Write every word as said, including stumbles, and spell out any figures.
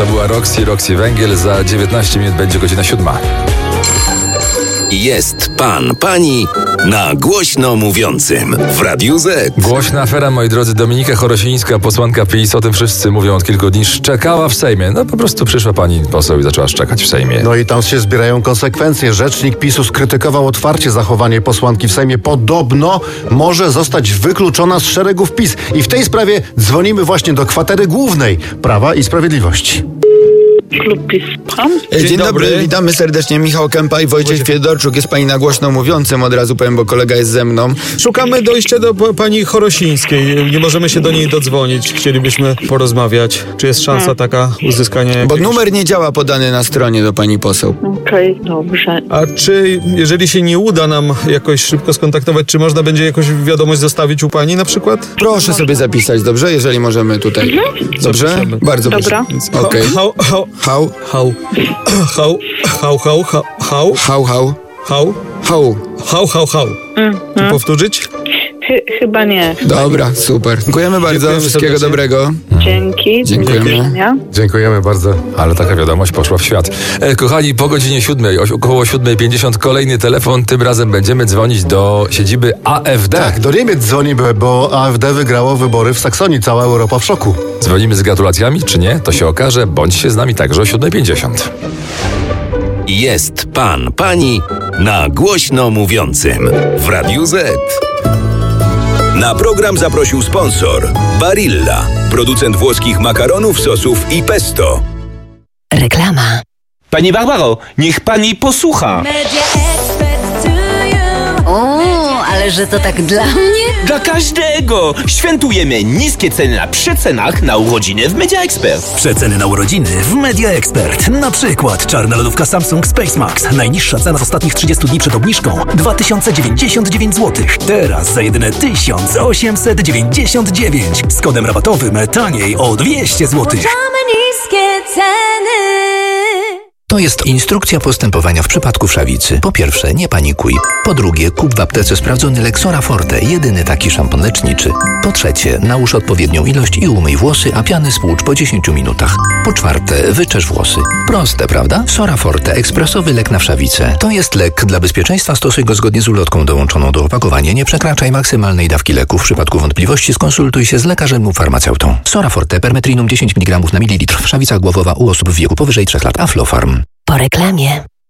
To była Roxy, Roxy Węgiel. Za dziewiętnaście minut będzie godzina siódma. Jest pan, pani na głośno mówiącym w Radiu Z. Głośna afera, moi drodzy. Dominika Chorosińska, posłanka PiS, o tym wszyscy mówią od kilku dni, szczekała w Sejmie. No po prostu przyszła pani poseł i zaczęła szczekać w Sejmie. No i tam się zbierają konsekwencje. Rzecznik PiSu skrytykował otwarcie zachowanie posłanki w Sejmie. Podobno może zostać wykluczona z szeregów PiS. I w tej sprawie dzwonimy właśnie do kwatery głównej Prawa i Sprawiedliwości. Klub PiS. Dzień, Dzień dobry. dobry, witamy serdecznie. Michał Kępa i Wojciech Fiedorczuk. Jest pani na głośno mówiącym, od razu powiem, bo kolega jest ze mną. Szukamy dojścia do p- pani Chorosińskiej. Nie możemy się do niej dodzwonić. Chcielibyśmy porozmawiać. Czy jest szansa taka uzyskania Bo jakiegoś... numer nie działa podany na stronie do pani poseł. Okej, okay, dobrze. A czy, jeżeli się nie uda nam jakoś szybko skontaktować, czy można będzie jakąś wiadomość zostawić u pani na przykład? Proszę sobie zapisać, dobrze? Jeżeli możemy tutaj. Dobrze? Zapiszemy. Bardzo Dobra. proszę. Okej. How, how, How? how, how, how, how, how, how, How, how? how, How? how, how, how. Czy powtórzyć? Chy- chyba nie. Dobra, super. Dziękujemy bardzo. Dziękujemy Wszystkiego serdecznie. dobrego. Dzięki. Dziękujemy. Do widzenia. Dziękujemy bardzo. Ale taka wiadomość poszła w świat. E, kochani, po godzinie siódmej, o- około siódmej pięćdziesiąt kolejny telefon. Tym razem będziemy dzwonić do siedziby A F D. Tak, do Niemiec dzwonimy, bo A F D wygrało wybory w Saksonii. Cała Europa w szoku. Dzwonimy z gratulacjami, czy nie? To się okaże. Bądźcie z nami także o siódmej pięćdziesiąt. Jest pan, pani na głośno mówiącym w Radiu Z. Na program zaprosił sponsor Barilla, producent włoskich makaronów, sosów i pesto. Reklama. Pani Barbaro, niech pani posłucha. O, ale że to tak dla mnie? Dla każdego! Świętujemy niskie ceny na przecenach na urodziny w Media Expert. Przeceny na urodziny w Media Expert. Na przykład czarna lodówka Samsung Space Max. Najniższa cena z ostatnich trzydziestu dni przed obniżką dwa tysiące dziewięćdziesiąt dziewięć złotych. Teraz za jedyne tysiąc osiemset dziewięćdziesiąt dziewięć. Z kodem rabatowym taniej o dwieście złotych. niskie ceny. To jest instrukcja postępowania w przypadku wszawicy. Po pierwsze, nie panikuj. Po drugie, kup w aptece sprawdzony Lexora Forte, jedyny taki szampon leczniczy. Po trzecie, nałóż odpowiednią ilość i umyj włosy, a piany spłucz po dziesięciu minutach. Po czwarte, wyczesz włosy. Proste, prawda? Sora Forte, ekspresowy lek na wszawicę. To jest lek. Dla bezpieczeństwa stosuj go zgodnie z ulotką dołączoną do opakowania. Nie przekraczaj maksymalnej dawki leku. W przypadku wątpliwości skonsultuj się z lekarzem lub farmaceutą. Sora Forte, permetrinum dziesięć miligramów na mililitr. Wszawica głowowa u osób w wieku powyżej trzech lat. Aflofarm. Po reklamie.